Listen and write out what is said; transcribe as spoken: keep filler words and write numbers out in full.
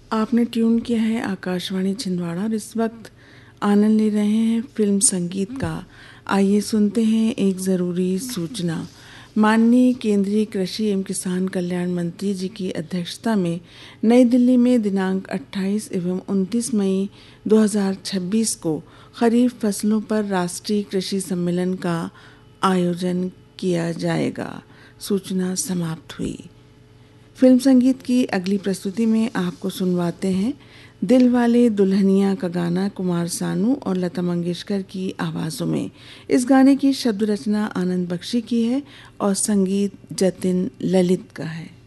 आपने ट्यून किया है आकाशवाणी छिंदवाड़ा और इस वक्त आनंद ले रहे हैं फिल्म संगीत का। आइए सुनते हैं एक ज़रूरी सूचना। माननीय केंद्रीय कृषि एवं किसान कल्याण मंत्री जी की अध्यक्षता में नई दिल्ली में दिनांक अट्ठाईस एवं उनतीस मई दो हज़ार छब्बीस को खरीफ फसलों पर राष्ट्रीय कृषि सम्मेलन का आयोजन किया जाएगा। सूचना समाप्त हुई। फिल्म संगीत की अगली प्रस्तुति में आपको सुनवाते हैं दिल वाले दुल्हनिया का गाना कुमार सानू और लता मंगेशकर की आवाज़ों में। इस गाने की शब्द रचना आनंद बख्शी की है और संगीत जतिन ललित का है।